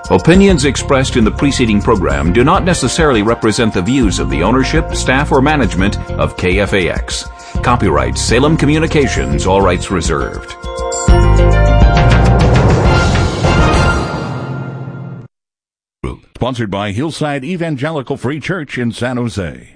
Opinions expressed in the preceding program do not necessarily represent the views of the ownership, staff, or management of KFAX. Copyright Salem Communications, all rights reserved. Sponsored by Hillside Evangelical Free Church in San Jose.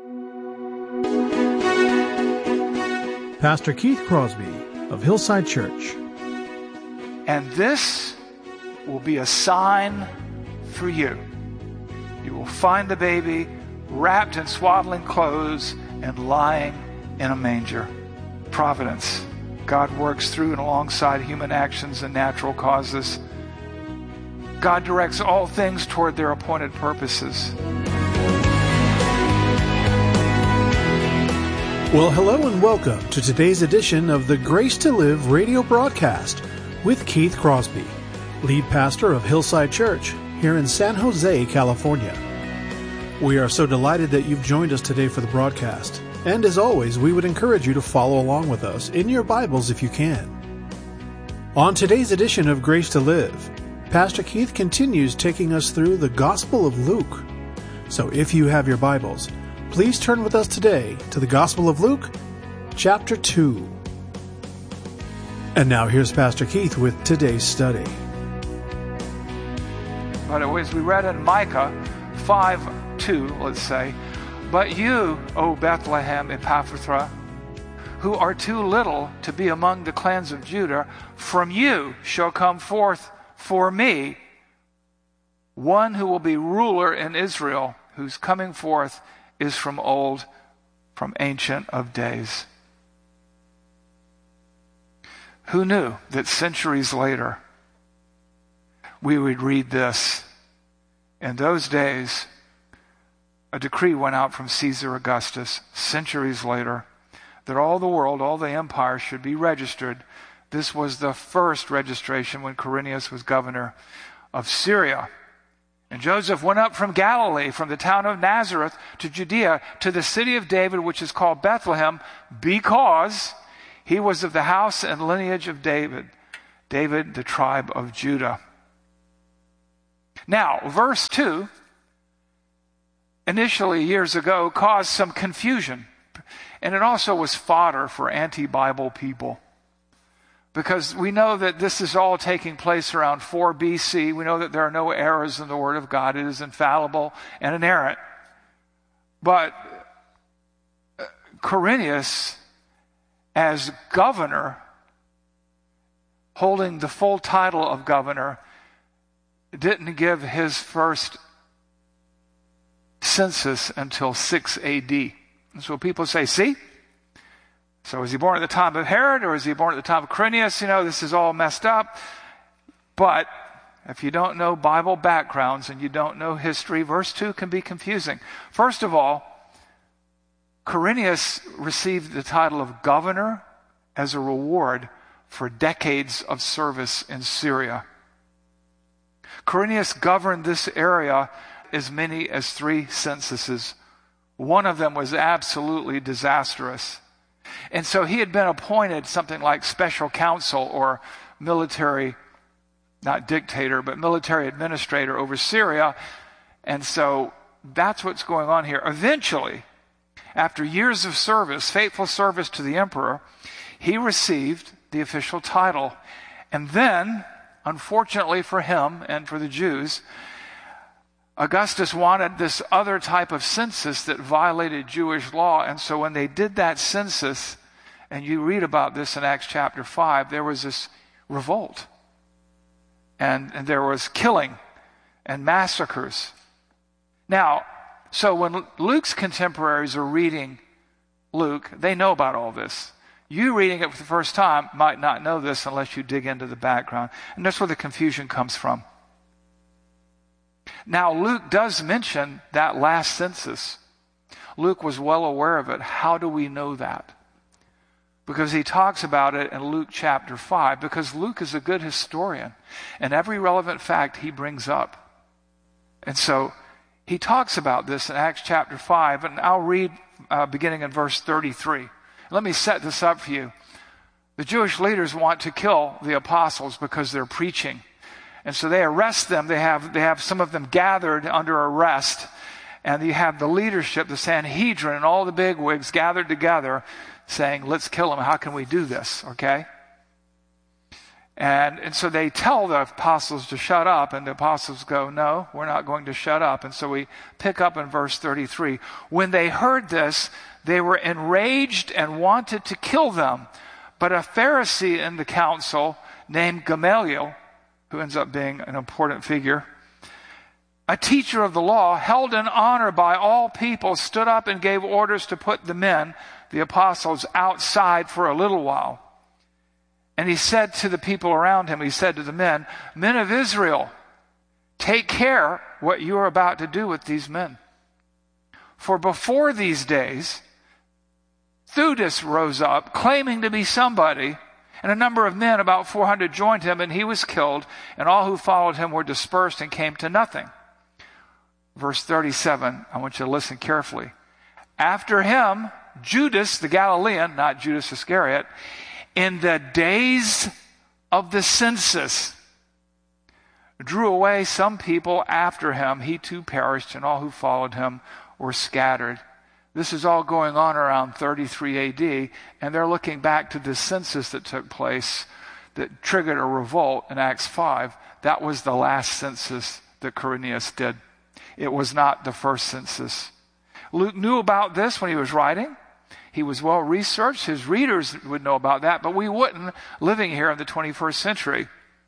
Pastor Keith Crosby of Hillside Church. And this will be a sign for you. You will find the baby wrapped in swaddling clothes and lying in a manger. Providence. God works through and alongside human actions and natural causes. God directs all things toward their appointed purposes. Well, hello and welcome to today's edition of the Grace to Live radio broadcast with Keith Crosby, lead pastor of Hillside Church here in San Jose, California. We are so delighted that you've joined us today for the broadcast. And as always, we would encourage you to follow along with us in your Bibles if you can. On today's edition of Grace to Live, Pastor Keith continues taking us through the Gospel of Luke. So if you have your Bibles, please turn with us today to the Gospel of Luke, chapter 2. And now here's Pastor Keith with today's study. But as we read in Micah 5:2, let's say, "But you, O Bethlehem Ephrathah, who are too little to be among the clans of Judah, from you shall come forth for me one who will be ruler in Israel, whose coming forth is from old, from ancient of days." Who knew that centuries later we would read this? In those days, a decree went out from Caesar Augustus, centuries later, that all the world, all the empires should be registered. This was the first registration when Quirinius was governor of Syria. And Joseph went up from Galilee, from the town of Nazareth to Judea, to the city of David, which is called Bethlehem, because he was of the house and lineage of David, the tribe of Judah. Now, verse 2, initially years ago, caused some confusion. And it also was fodder for anti-Bible people. Because we know that this is all taking place around 4 BC. We know that there are no errors in the Word of God. It is infallible and inerrant. But Quirinius, as governor, holding the full title of governor, didn't give his first census until 6 AD. And so people say, see? So is he born at the time of Herod, or is he born at the time of Quirinius? You know, this is all messed up. But if you don't know Bible backgrounds and you don't know history, verse 2 can be confusing. First of all, Quirinius received the title of governor as a reward for decades of service in Syria. Quirinius governed this area as many as 3 censuses. One of them was absolutely disastrous. And so he had been appointed something like special counsel or military, not dictator, but military administrator over Syria. And so that's what's going on here. Eventually, after years of service, faithful service to the emperor, he received the official title. And then, unfortunately for him and for the Jews, Augustus wanted this other type of census that violated Jewish law. And so when they did that census, and you read about this in Acts chapter 5, there was this revolt. And there was killing and massacres. Now, so when Luke's contemporaries are reading Luke, they know about all this. You reading it for the first time might not know this unless you dig into the background. And that's where the confusion comes from. Now, Luke does mention that last census. Luke was well aware of it. How do we know that? Because he talks about it in Luke chapter 5, because Luke is a good historian, and every relevant fact he brings up. And so he talks about this in Acts chapter 5, and I'll read beginning in verse 33. Let me set this up for you. The Jewish leaders want to kill the apostles because they're preaching. And so they arrest them. They have some of them gathered under arrest. And you have the leadership, the Sanhedrin, and all the bigwigs gathered together saying, let's kill him. How can we do this? Okay? And so they tell the apostles to shut up, and the apostles go, no, we're not going to shut up. And so we pick up in verse 33. When they heard this, they were enraged and wanted to kill them. But a Pharisee in the council named Gamaliel, who ends up being an important figure, a teacher of the law, held in honor by all people, stood up and gave orders to put the men, the apostles, outside for a little while. And he said to the people around him, he said to the men, men of Israel, take care what you are about to do with these men. For before these days, Theudas rose up, claiming to be somebody, and a number of men, about 400, joined him, and he was killed, and all who followed him were dispersed and came to nothing. Verse 37, I want you to listen carefully. After him, Judas the Galilean, not Judas Iscariot, in the days of the census, drew away some people after him. He too perished, and all who followed him were scattered. This is all going on around 33 AD, and they're looking back to the census that took place that triggered a revolt in Acts 5. That was the last census that Quirinius did. It was not the first census. Luke knew about this when he was writing. He was well researched. His readers would know about that, but we wouldn't, living here in the 21st century.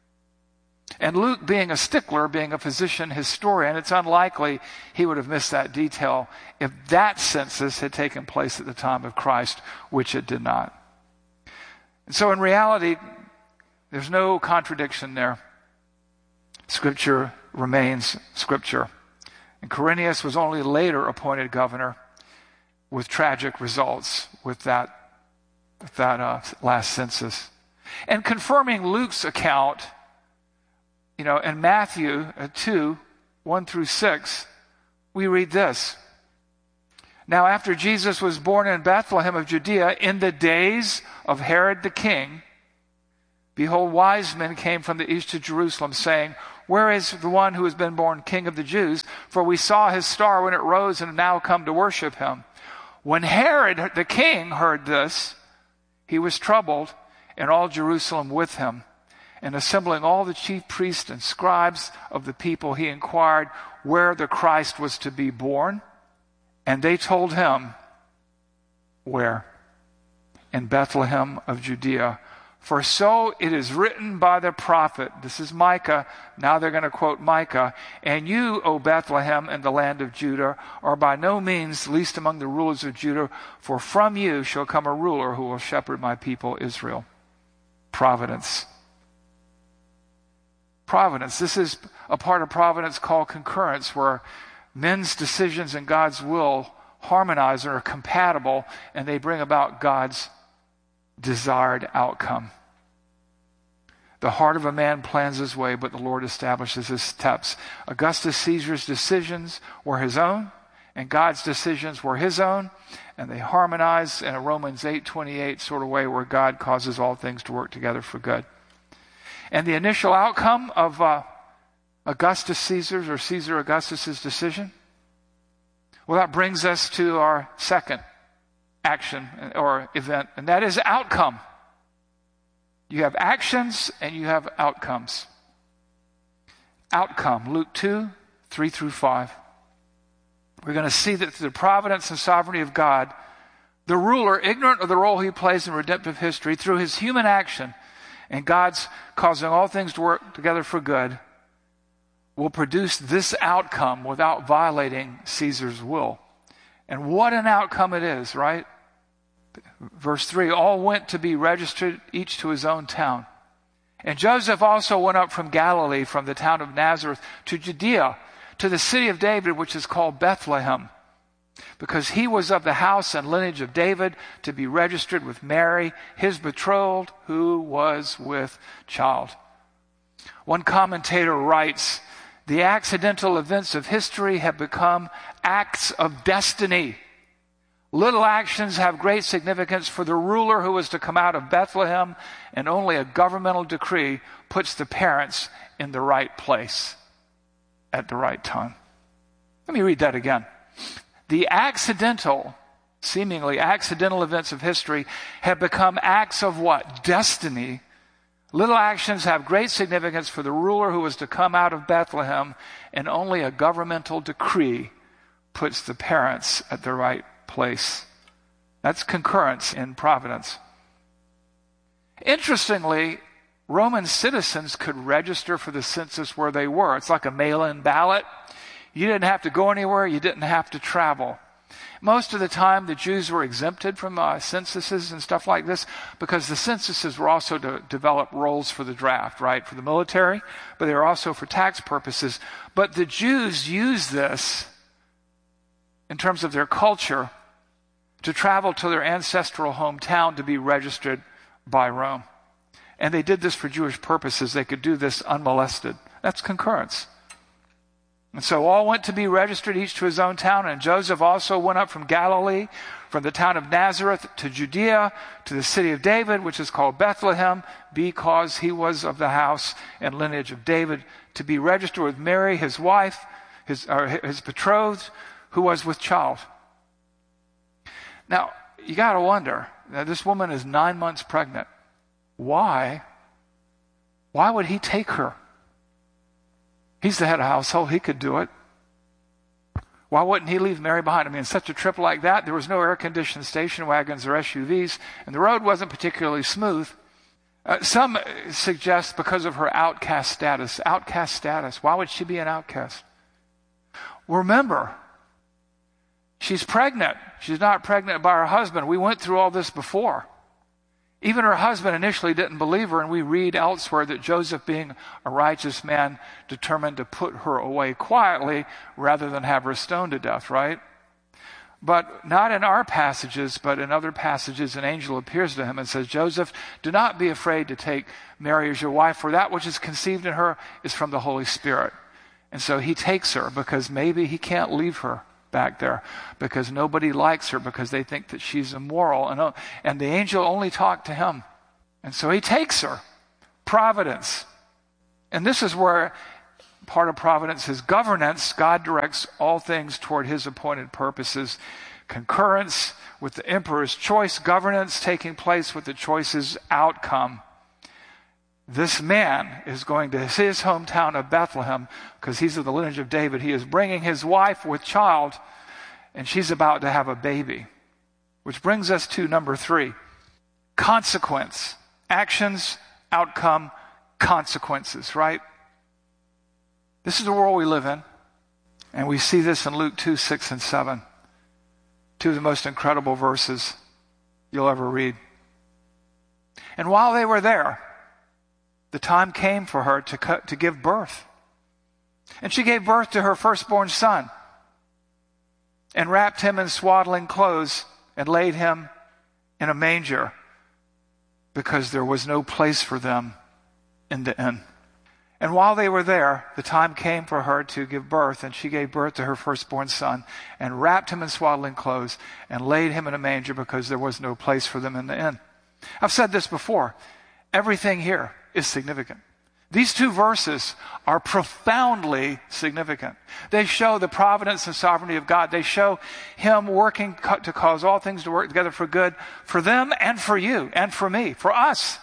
And Luke, being a stickler, being a physician historian, it's unlikely he would have missed that detail if that census had taken place at the time of Christ, which it did not. And so in reality, there's no contradiction there. Scripture remains Scripture. And Quirinius was only later appointed governor, with tragic results with that last census. And confirming Luke's account, in Matthew 2, 1 through 6, we read this. Now after Jesus was born in Bethlehem of Judea, in the days of Herod the king, behold, wise men came from the east to Jerusalem, saying, where is the one who has been born King of the Jews? For we saw his star when it rose and have now come to worship him. When Herod the king heard this, he was troubled, and all Jerusalem with him. And assembling all the chief priests and scribes of the people, he inquired where the Christ was to be born. And they told him, where? In Bethlehem of Judea. For so it is written by the prophet. This is Micah. Now they're going to quote Micah. And you, O Bethlehem, in the land of Judah, are by no means least among the rulers of Judah, for from you shall come a ruler who will shepherd my people Israel. Providence. Providence. This is a part of providence called concurrence, where men's decisions and God's will harmonize and are compatible, and they bring about God's desired outcome. The heart of a man plans his way, but the Lord establishes his steps. Augustus Caesar's decisions were his own, and God's decisions were his own, and they harmonize in a Romans 8:28 sort of way, where God causes all things to work together for good. And the initial outcome of Augustus Caesar's or Caesar Augustus's decision, well, that brings us to our second action or event, and that is outcome. You have actions and you have outcomes. Outcome, Luke 2, 3 through 5. We're going to see that through the providence and sovereignty of God, the ruler, ignorant of the role he plays in redemptive history, through his human action, and God's causing all things to work together for good, will produce this outcome without violating Caesar's will. And what an outcome it is, right? Verse 3, all went to be registered, each to his own town. And Joseph also went up from Galilee, from the town of Nazareth, to Judea, to the city of David, which is called Bethlehem, because he was of the house and lineage of David, to be registered with Mary, his betrothed, who was with child. One commentator writes, the accidental events of history have become acts of destiny, Little actions have great significance for the ruler who was to come out of Bethlehem, and only a governmental decree puts the parents in the right place at the right time. Let me read that again. The seemingly accidental events of history have become acts of what? Destiny. Little actions have great significance for the ruler who was to come out of Bethlehem, and only a governmental decree puts the parents at the right place. That's concurrence in providence. Interestingly, Roman citizens could register for the census where they were. It's like a mail-in ballot. You didn't have to go anywhere. You didn't have to travel. Most of the time, the Jews were exempted from censuses and stuff like this because the censuses were also to develop roles for the draft, right, for the military, but they were also for tax purposes. But the Jews used this in terms of their culture to travel to their ancestral hometown to be registered by Rome. And they did this for Jewish purposes. They could do this unmolested. That's concurrence. And so all went to be registered, each to his own town. And Joseph also went up from Galilee, from the town of Nazareth to Judea, to the city of David, which is called Bethlehem, because he was of the house and lineage of David, to be registered with Mary, his wife, his betrothed, who was with child. Now, you got to wonder, this woman is 9 months pregnant. Why? Why would he take her? He's the head of household. He could do it. Why wouldn't he leave Mary behind? I mean, such a trip like that, there was no air-conditioned station wagons or SUVs, and the road wasn't particularly smooth. Some suggest because of her outcast status. Outcast status. Why would she be an outcast? Remember, she's pregnant. She's not pregnant by her husband. We went through all this before. Even her husband initially didn't believe her, and we read elsewhere that Joseph, being a righteous man, determined to put her away quietly rather than have her stoned to death, right? But not in our passages, but in other passages, an angel appears to him and says, Joseph, do not be afraid to take Mary as your wife, for that which is conceived in her is from the Holy Spirit. And so he takes her because maybe he can't leave her back there because nobody likes her because they think that she's immoral. And the angel only talked to him. And so he takes her. Providence. And this is where part of providence is governance. God directs all things toward his appointed purposes. Concurrence with the emperor's choice. Governance taking place with the choice's outcome. This man is going to his hometown of Bethlehem because he's of the lineage of David. He is bringing his wife with child, and she's about to have a baby. Which brings us to number 3. Consequence. Actions, outcome, consequences, right? This is the world we live in, and we see this in Luke 2, 6, and 7. 2 of the most incredible verses you'll ever read. And while they were there, the time came for her to give birth. And she gave birth to her firstborn son and wrapped him in swaddling clothes and laid him in a manger because there was no place for them in the inn. And while they were there, the time came for her to give birth, and she gave birth to her firstborn son and wrapped him in swaddling clothes and laid him in a manger because there was no place for them in the inn. I've said this before. Everything here is significant. These 2 verses are profoundly significant. They show the providence and sovereignty of God. They show him working to cause all things to work together for good for them and for you and for me, for us.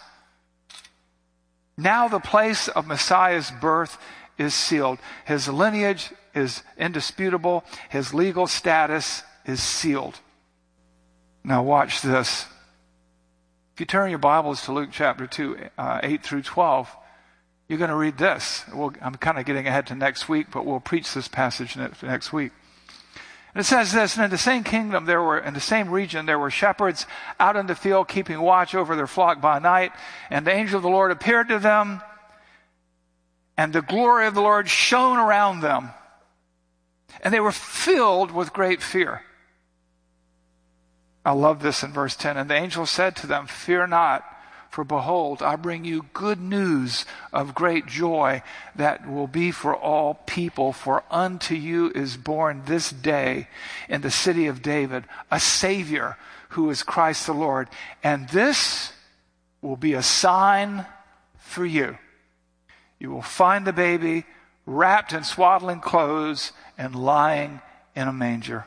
Now the place of Messiah's birth is sealed. His lineage is indisputable. His legal status is sealed. Now watch this. If you turn your Bibles to Luke chapter 2, 8 through 12, you're going to read this. I'm kind of getting ahead to next week, but we'll preach this passage next week. And it says this, and in the same kingdom in the same region, there were shepherds out in the field keeping watch over their flock by night. And the angel of the Lord appeared to them, and the glory of the Lord shone around them. And they were filled with great fear. I love this in verse 10. And the angel said to them, fear not, For behold, I bring you good news of great joy that will be for all people. For unto you is born this day in the city of David a Savior, who is Christ the Lord. And this will be a sign for you. You will find the baby wrapped in swaddling clothes and lying in a manger.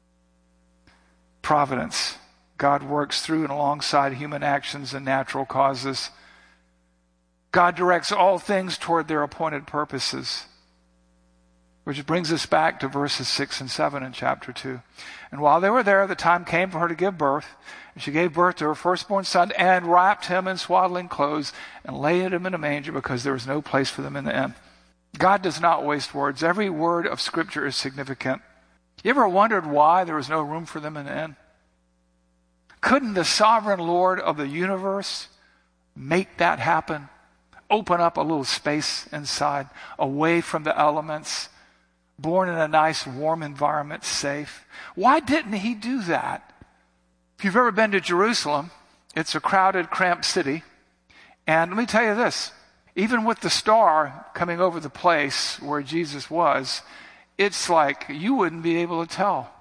Providence. God works through and alongside human actions and natural causes. God directs all things toward their appointed purposes. Which brings us back to verses 6 and 7 in chapter 2. And while they were there, the time came for her to give birth. And she gave birth to her firstborn son and wrapped him in swaddling clothes and laid him in a manger because there was no place for them in the inn. God does not waste words. Every word of Scripture is significant. You ever wondered why there was no room for them in the inn? Couldn't the sovereign Lord of the universe make that happen? Open up a little space inside, away from the elements, born in a nice warm environment, safe. Why didn't he do that? If you've ever been to Jerusalem, it's a crowded, cramped city. And let me tell you this, even with the star coming over the place where Jesus was, it's like you wouldn't be able to tell.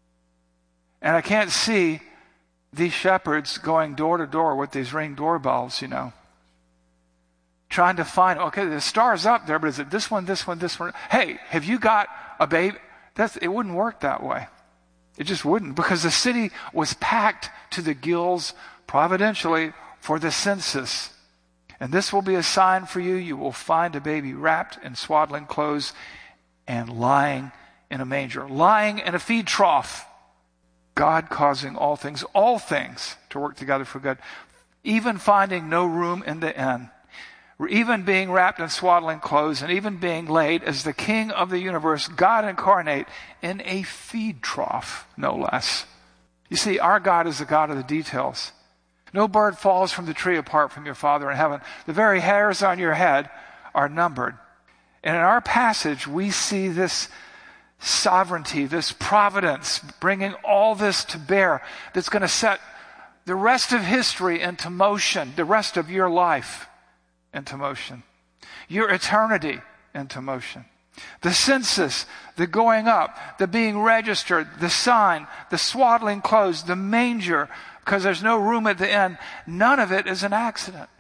And I can't see these shepherds going door to door with these ring doorbells, trying to find, okay, the star's up there, but is it this one, this one, this one? Hey, have you got a baby? It wouldn't work that way. It just wouldn't, because the city was packed to the gills providentially for the census. And this will be a sign for you. You will find a baby wrapped in swaddling clothes and lying in a manger, lying in a feed trough. God causing all things to work together for good, even finding no room in the inn, even being wrapped in swaddling clothes, and even being laid as the King of the universe, God incarnate, in a feed trough, no less. You see, our God is the God of the details. No bird falls from the tree apart from your Father in heaven. The very hairs on your head are numbered. And in our passage, we see this sovereignty, this providence, bringing all this to bear that's going to set the rest of history into motion, the rest of your life into motion, your eternity into motion. The census, the going up, the being registered, the sign, the swaddling clothes, the manger, because there's no room at the inn, none of it is an accident.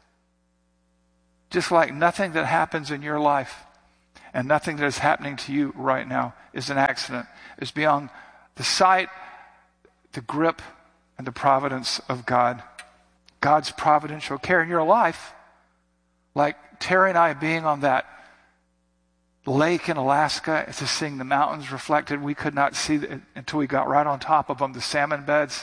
Just like nothing that happens in your life and nothing that is happening to you right now is an accident. It's beyond the sight, the grip, and the providence of God. God's providential care in your life, like Terry and I being on that lake in Alaska, to seeing the mountains reflected. We could not see it until we got right on top of them, the salmon beds.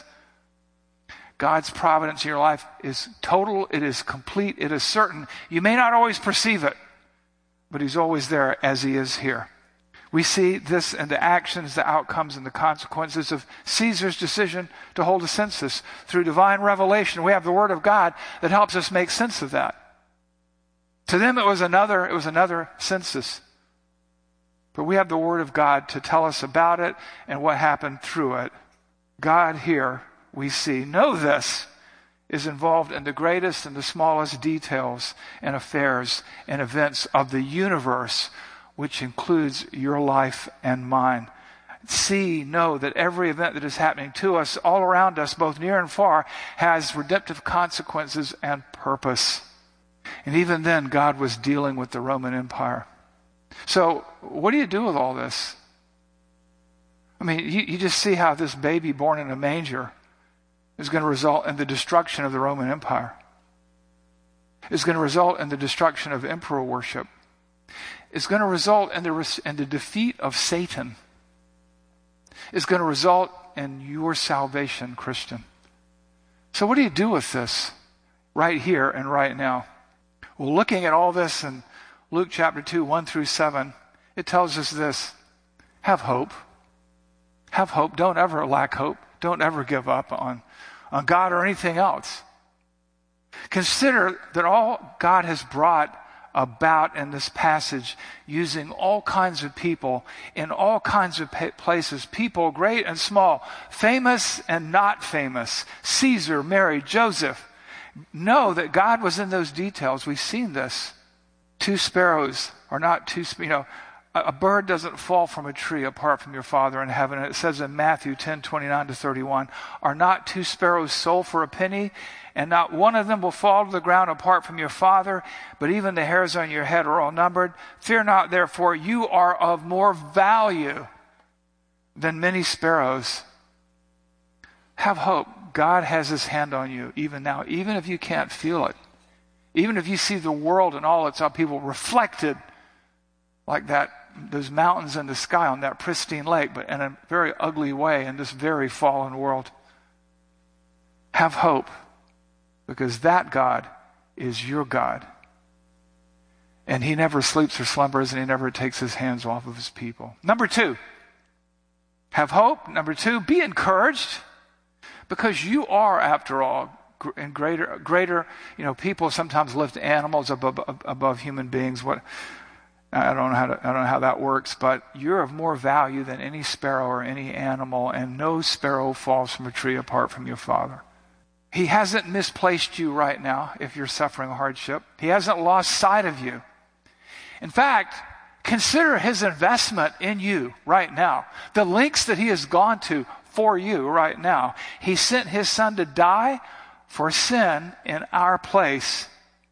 God's providence in your life is total, it is complete, it is certain. You may not always perceive it, but he's always there as he is here. We see this in the actions, the outcomes, and the consequences of Caesar's decision to hold a census. Through divine revelation, we have the Word of God that helps us make sense of that. To them, it was another census. But we have the Word of God to tell us about it and what happened through it. God here, we see, know this, is involved in the greatest and the smallest details and affairs and events of the universe, which includes your life and mine. Know that every event that is happening to us, all around us, both near and far, has redemptive consequences and purpose. And even then, God was dealing with the Roman Empire. So, what do you do with all this? I mean, you just see how this baby born in a manger is going to result in the destruction of the Roman Empire. It's going to result in the destruction of emperor worship. It's going to result in the defeat of Satan. It's going to result in your salvation, Christian. So what do you do with this right here and right now? Well, looking at all this in Luke chapter 2, 1 through 7, it tells us this: have hope. Have hope. Don't ever lack hope. Don't ever give up on God or anything else. Consider that all God has brought about in this passage, using all kinds of people in all kinds of places, people great and small, famous and not famous, Caesar, Mary, Joseph. know that God was in those details. We've seen this. 2 sparrows are not a bird doesn't fall from a tree apart from your Father in heaven. And it says in Matthew 10:29-31, are not 2 sparrows sold for a penny? And not one of them will fall to the ground apart from your Father, but even the hairs on your head are all numbered. Fear not, therefore, you are of more value than many sparrows. Have hope. God has his hand on you even now, even if you can't feel it. Even if you see the world and all its upheaval reflected like that, those mountains in the sky on that pristine lake, but in a very ugly way in this very fallen world. Have hope, because that God is your God. And he never sleeps or slumbers, and he never takes his hands off of his people. Number 2, have hope. Number 2, be encouraged, because you are, after all, and greater, people sometimes lift animals above human beings. I don't know how that works, but you're of more value than any sparrow or any animal, and no sparrow falls from a tree apart from your Father. He hasn't misplaced you right now if you're suffering hardship. He hasn't lost sight of you. In fact, consider his investment in you right now. The lengths that he has gone to for you right now. He sent his Son to die for sin in our place.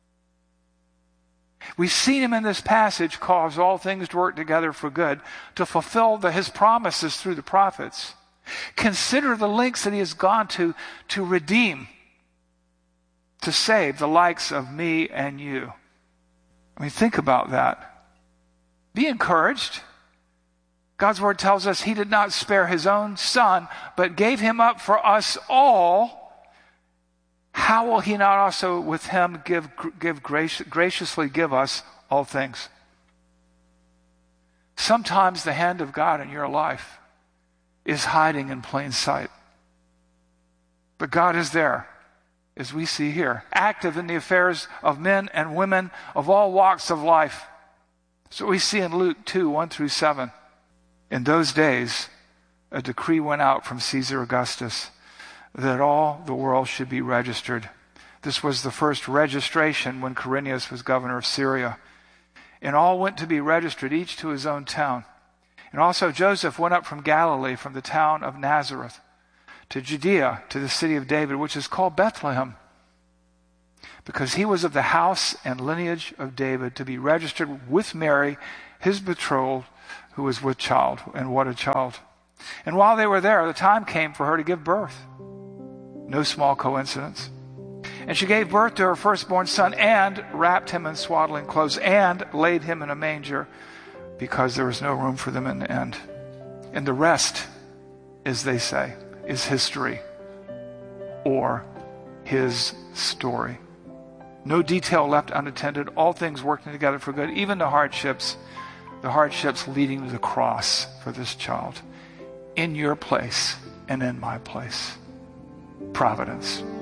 We've seen him in this passage cause all things to work together for good to fulfill his promises through the prophets. Consider the lengths that he has gone to redeem, to save the likes of me and you. I mean, think about that. Be encouraged. God's word tells us he did not spare his own Son, but gave him up for us all. How will he not also with him graciously give us all things? Sometimes the hand of God in your life is hiding in plain sight. But God is there, as we see here, active in the affairs of men and women of all walks of life. So we see in Luke 2:1-7. In those days, a decree went out from Caesar Augustus that all the world should be registered. This was the first registration when Quirinius was governor of Syria. And all went to be registered, each to his own town. And also Joseph went up from Galilee, from the town of Nazareth, to Judea, to the city of David, which is called Bethlehem, because he was of the house and lineage of David, to be registered with Mary, his betrothed, who was with child. And what a child. And while they were there, the time came for her to give birth. No small coincidence. And she gave birth to her firstborn son, and wrapped him in swaddling clothes, and laid him in a manger, because there was no room for them in the inn. And the rest, as they say, is history, or his story. No detail left unattended. All things working together for good, even the hardships leading to the cross for this child, in your place and in my place. Providence.